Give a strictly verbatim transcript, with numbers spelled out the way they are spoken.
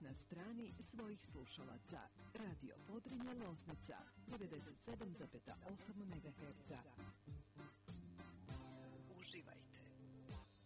na strani svojih slušalaca. Radio Podrinje Loznica devedeset sedam zarez osam megaherca.